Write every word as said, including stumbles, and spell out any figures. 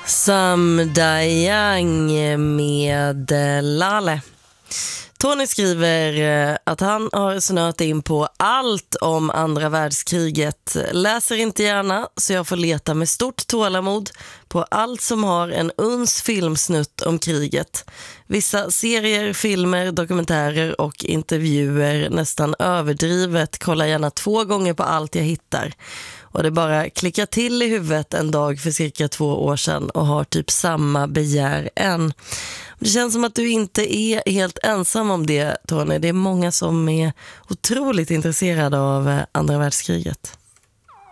Samdayang med Lale. Tony skriver att han har snöat in på allt om andra världskriget. Läser inte gärna, så jag får leta med stort tålamod på allt som har en uns filmsnutt om kriget. Vissa serier, filmer, dokumentärer och intervjuer nästan överdrivet. Kollar gärna två gånger på allt jag hittar. Och det bara klickar till i huvudet en dag för cirka två år sedan och har typ samma begär än. Det känns som att du inte är helt ensam om det, Tony. Det är många som är otroligt intresserade av andra världskriget.